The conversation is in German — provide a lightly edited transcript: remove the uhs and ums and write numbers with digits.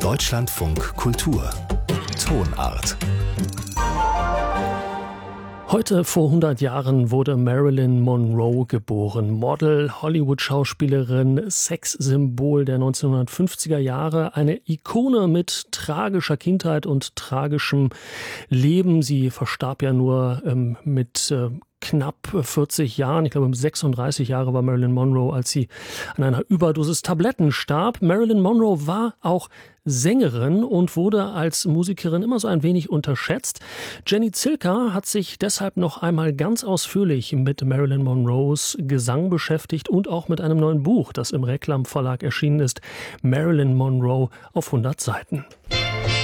Deutschlandfunk Kultur Tonart. Heute vor 100 Jahren wurde Marilyn Monroe geboren. Model, Hollywood-Schauspielerin, Sexsymbol der 1950er Jahre. Eine Ikone mit tragischer Kindheit und tragischem Leben. Sie verstarb ja nur mit knapp 40 Jahren, ich glaube 36 Jahre war Marilyn Monroe, als sie an einer Überdosis Tabletten starb. Marilyn Monroe war auch Sängerin und wurde als Musikerin immer so ein wenig unterschätzt. Jenny Zilker hat sich deshalb noch einmal ganz ausführlich mit Marilyn Monroes Gesang beschäftigt und auch mit einem neuen Buch, das im Reklam Verlag erschienen ist, Marilyn Monroe auf 100 Seiten.